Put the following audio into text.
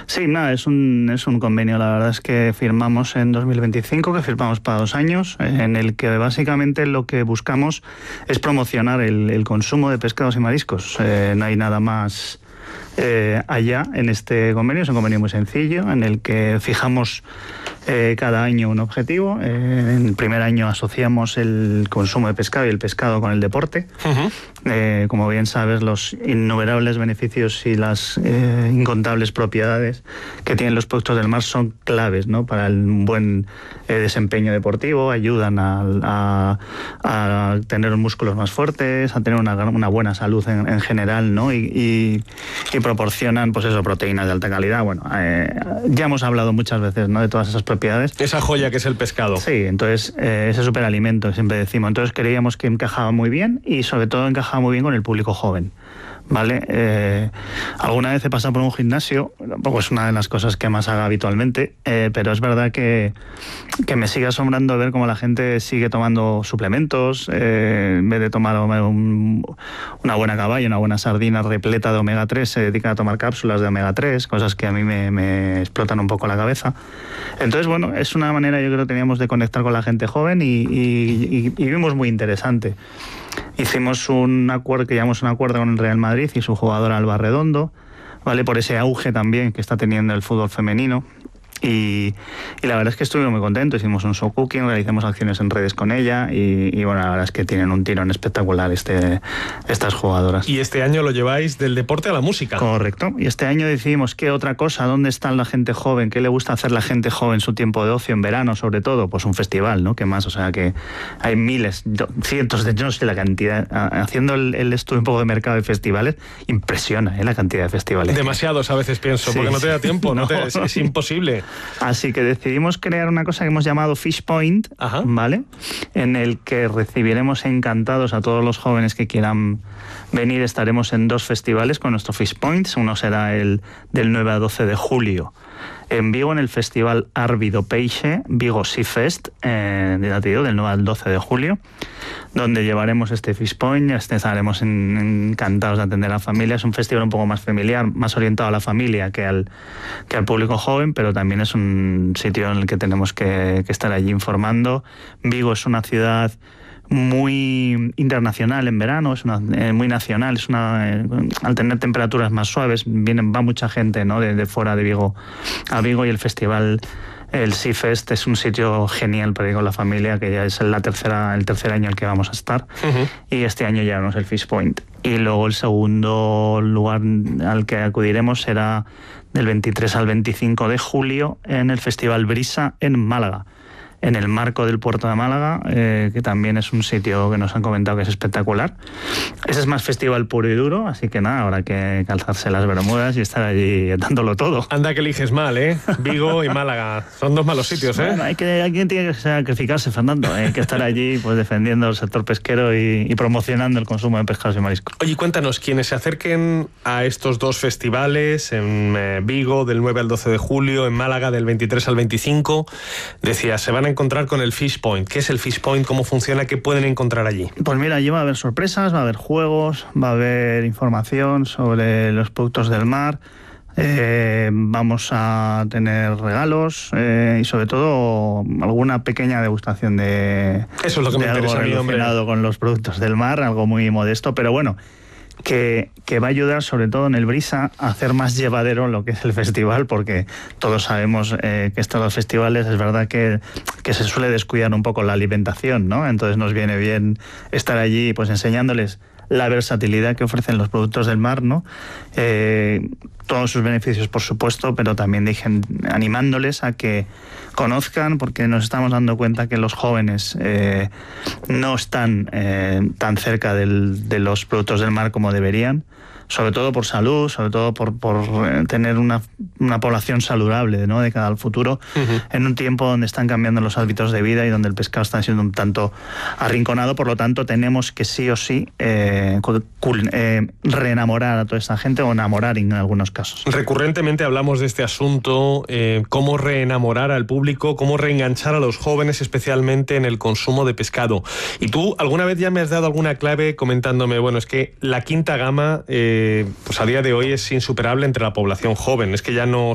Sí, nada, es un convenio, la verdad es que firmamos en 2025, que firmamos para 2 años, en el que básicamente lo que buscamos es promocionar el consumo de pescados y mariscos. No hay nada más allá en este convenio. Es un convenio muy sencillo en el que fijamos cada año un objetivo. En el primer año asociamos el consumo de pescado y el pescado con el deporte. Como bien sabes, los innumerables beneficios y las incontables propiedades que tienen los productos del mar son claves, ¿no?, para el buen desempeño deportivo. Ayudan a tener músculos más fuertes, a tener una buena salud en general, ¿no? Y proporcionan, pues eso, proteínas de alta calidad. Bueno, ya hemos hablado muchas veces, ¿no?, de todas esas propiedades. Esa joya que es el pescado. Sí, entonces ese superalimento que siempre decimos. Entonces creíamos que encajaba muy bien y sobre todo encajaba muy bien con el público joven. ¿Vale? Alguna vez he pasado por un gimnasio, tampoco es una de las cosas que más hago habitualmente, pero es verdad que me sigue asombrando ver cómo la gente sigue tomando suplementos, en vez de tomar una buena caballa, una buena sardina repleta de omega 3, se dedica a tomar cápsulas de omega 3, cosas que a mí me explotan un poco la cabeza. Entonces, bueno, es una manera, yo creo, que teníamos de conectar con la gente joven y vimos muy interesante. Hicimos un acuerdo, que llamamos un acuerdo con el Real Madrid y su jugador Alba Redondo, ¿vale?, por ese auge también que está teniendo el fútbol femenino. Y la verdad es que estuvimos muy contentos. Hicimos un show cooking, realizamos acciones en redes con ella y bueno, la verdad es que tienen un tirón espectacular estas jugadoras. Y este año lo lleváis del deporte a la música. Correcto. Y este año decidimos qué otra cosa, dónde está la gente joven, qué le gusta hacer la gente joven en su tiempo de ocio, en verano sobre todo, pues un festival, ¿no? ¿Qué más? O sea que hay miles, cientos de, yo no sé la cantidad. Haciendo el estudio un poco de mercado de festivales, impresiona la cantidad de festivales. Demasiados a veces pienso, sí, porque no te da tiempo, no. Es imposible. Así que decidimos crear una cosa que hemos llamado Fish Point, ¿vale?, en el que recibiremos encantados a todos los jóvenes que quieran venir. Estaremos en 2 festivales con nuestro Fish Points. Uno será el del 9 a 12 de julio en Vigo, en el Festival Árvido Peixe, Vigo Sea Fest, del 9 al 12 de julio, donde llevaremos este Fish Point. Estaremos encantados de atender a la familia. Es un festival un poco más familiar, más orientado a la familia que al público joven, pero también es un sitio en el que tenemos que estar allí informando. Vigo es una ciudad muy internacional en verano, es muy nacional, al tener temperaturas más suaves va mucha gente, ¿no?, de fuera de Vigo a Vigo, y el festival, el Sea Fest, es un sitio genial para ir con la familia, que ya es el tercer año al que vamos a estar. Y este año llevamos el Fish Point. Y luego el segundo lugar al que acudiremos será del 23 al 25 de julio en el Festival Brisa en Málaga, en el marco del puerto de Málaga, que también es un sitio que nos han comentado que es espectacular. Ese es más festival puro y duro, así que nada, habrá que calzarse las bermudas y estar allí dándolo todo. Anda que eliges mal, ¿eh? Vigo y Málaga, son 2 malos sitios, ¿eh? Bueno, alguien tiene que sacrificarse, Fernando, hay que estar allí pues defendiendo el sector pesquero y promocionando el consumo de pescados y mariscos. Oye, cuéntanos, quienes se acerquen a estos 2 festivales, en Vigo del 9 al 12 de julio, en Málaga del 23 al 25, decías, se van a encontrar con el Fish Point. ¿Qué es el Fish Point? ¿Cómo funciona? ¿Qué pueden encontrar allí? Pues mira, allí va a haber sorpresas, va a haber juegos, va a haber información sobre los productos del mar, vamos a tener regalos y sobre todo alguna pequeña degustación de... Eso es lo que me interesa a mí, hombre. Relacionado con los productos del mar, algo muy modesto, pero bueno, que va a ayudar sobre todo en el Brisa a hacer más llevadero lo que es el festival, porque todos sabemos que estos 2 festivales es verdad que se suele descuidar un poco la alimentación, ¿no? Entonces nos viene bien estar allí pues enseñándoles la versatilidad que ofrecen los productos del mar, ¿no? Todos sus beneficios, por supuesto, pero también animándoles a que conozcan, porque nos estamos dando cuenta que los jóvenes no están tan cerca de los productos del mar como deberían, sobre todo por salud, sobre todo por tener una población saludable, ¿no?, de cara al futuro, en un tiempo donde están cambiando los hábitos de vida y donde el pescado está siendo un tanto arrinconado. Por lo tanto, tenemos que sí o sí reenamorar a toda esta gente, o enamorar en algunos casos. Recurrentemente hablamos de este asunto, cómo reenamorar al público, cómo reenganchar a los jóvenes, especialmente en el consumo de pescado. Y tú alguna vez ya me has dado alguna clave comentándome, bueno, es que la quinta gama pues a día de hoy es insuperable entre la población joven. Es que ya